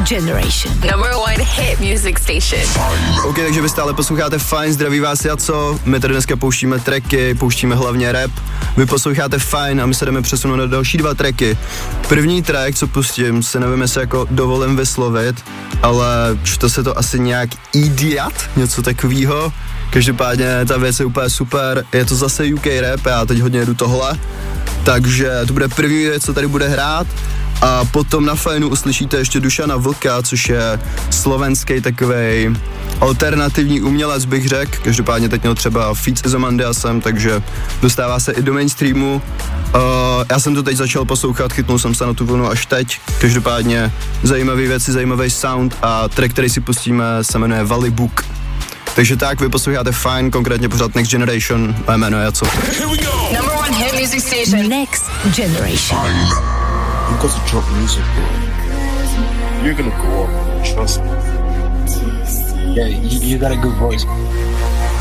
Generation. Number one hit music station. OK, takže vy stále posloucháte Fajn, zdraví vás Jaco. My tady dneska pouštíme tracky, pouštíme hlavně rap. Vy posloucháte Fajn a my se jdeme přesunout na další 2 tracky. První track, co pustím, se nevím, jestli jako dovolím vyslovit, ale čte se to asi nějak Idiot, něco takového. Každopádně ta věc je úplně super, je to zase UK rap, já teď hodně jedu tohle. Takže to bude první věc, co tady bude hrát. A potom na Fajnu uslyšíte ještě Dušana Vlka, což je slovenský takovej alternativní umělec, bych řekl. Každopádně teď měl třeba feat s Izomandiasem, takže dostává se i do mainstreamu. Já jsem to teď začal poslouchat, chytnul jsem se na tu vlnu až teď. Každopádně zajímavé věci, zajímavý sound a track, který si pustíme, se jmenuje Valley Book. Takže tak, vy posloucháte Fajn, konkrétně pořád Next Generation, a jméno je Jaco. Number one hit music station. Next Generation. You've got to drop music, bro. You're gonna go up, trust me. Yeah, you got a good voice.